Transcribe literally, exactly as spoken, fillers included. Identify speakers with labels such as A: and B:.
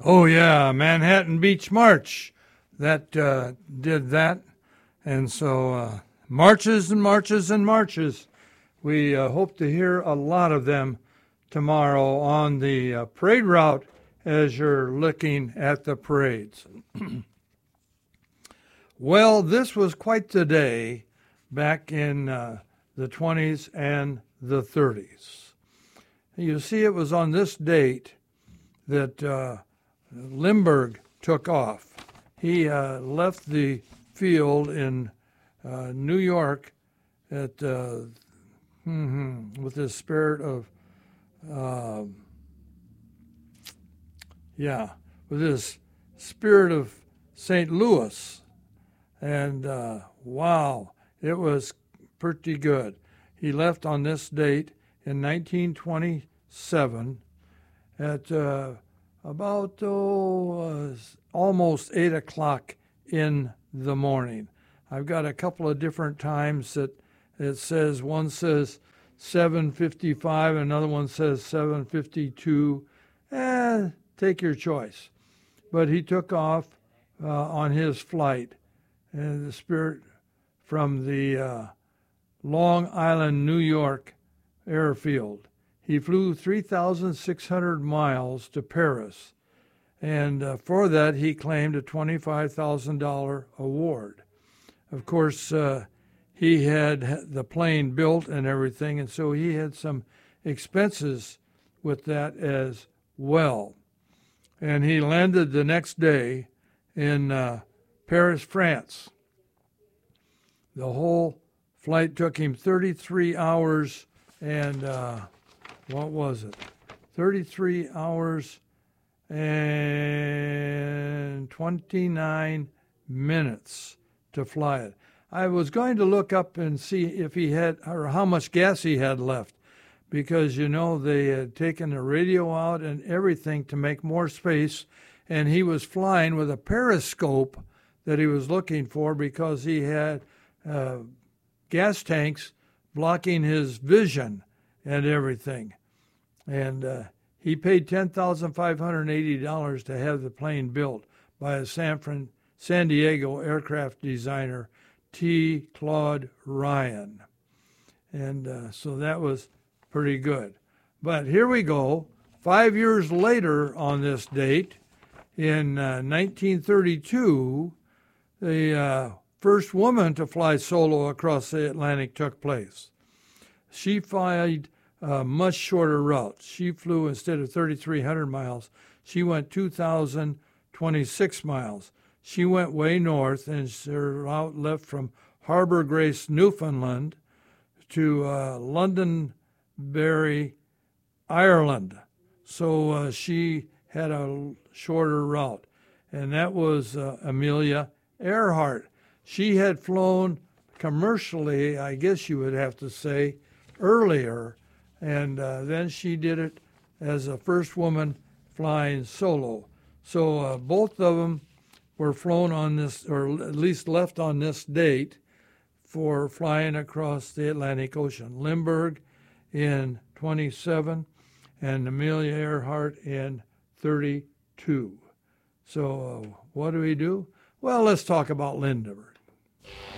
A: Oh, yeah, Manhattan Beach March. That uh, did that. And so uh, marches and marches and marches. We uh, hope to hear a lot of them tomorrow on the uh, parade route as you're looking at the parades. Well, this was quite the day back in uh, the twenties and the thirties. You see, it was on this date that uh, Lindbergh took off. He uh, left the field in uh, New York at uh, mm-hmm, with the spirit of, uh, yeah, with his spirit of Saint Louis. And uh, wow, it was pretty good. He left on this date in nineteen twenty-seven at uh, about oh, uh, almost eight o'clock in the morning. I've got a couple of different times that it says, one says seven fifty-five, another one says seven fifty-two. Eh, take your choice. But he took off uh, on his flight, and the Spirit from the uh, Long Island, New York airfield. He flew three thousand six hundred miles to Paris, and uh, for that he claimed a twenty-five thousand dollars award. Of course, uh, he had the plane built and everything, and so he had some expenses with that as well. And he landed the next day in uh, Paris, France. The whole flight took him thirty-three hours and, uh, what was it? thirty-three hours and twenty-nine minutes to fly it. I was going to look up and see if he had, or how much gas he had left, because, you know, they had taken the radio out and everything to make more space, and he was flying with a periscope that he was looking for because he had uh, gas tanks blocking his vision and everything. And uh, he paid ten thousand five hundred eighty dollars to have the plane built by a San, Fran- San Diego aircraft designer, T. Claude Ryan. And uh, so that was pretty good. But here we go. Five years later on this date, in uh, nineteen thirty-two, the uh, first woman to fly solo across the Atlantic took place. She flied a much shorter route. She flew, instead of thirty-three hundred miles, she went two thousand twenty-six miles. She went way north, and her route left from Harbour Grace, Newfoundland, to uh, Londonderry, Ireland. So uh, she had a shorter route, and that was uh, Amelia Earhart. She had flown commercially, I guess you would have to say, earlier, and uh, then she did it as the first woman flying solo. So uh, both of them were flown on this, or at least left on this date, for flying across the Atlantic Ocean. Lindbergh in twenty-seven and Amelia Earhart in thirty-two. So uh, what do we do? Well, let's talk about Lindbergh.